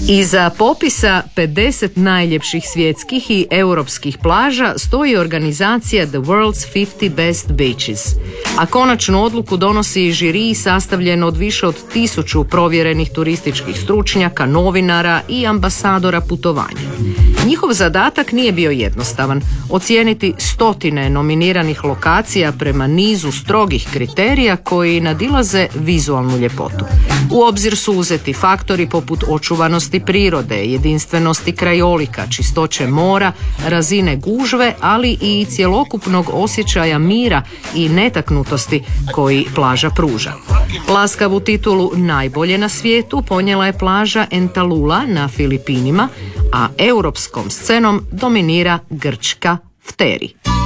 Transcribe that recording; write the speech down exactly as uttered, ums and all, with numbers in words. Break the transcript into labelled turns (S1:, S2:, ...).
S1: Iza popisa pedeset najljepših svjetskih i europskih plaža stoji organizacija The World's fifty Best Beaches, a konačnu odluku donosi žiri sastavljen od više od tisuću provjerenih turističkih stručnjaka, novinara i ambasadora putovanja. Njihov zadatak nije bio jednostavan, ocijeniti stotine nominiranih lokacija prema nizu strogih kriterija koji nadilaze vizualnu ljepotu. U obzir su uzeti faktori poput očuvanosti prirode, jedinstvenosti krajolika, čistoće mora, razine gužve, ali i cjelokupnog osjećaja mira i netaknutosti koji plaža pruža. Laskavu titulu najbolje na svijetu ponijela je plaža Entalula na Filipinima, a europskom scenom dominira grčka Fteri.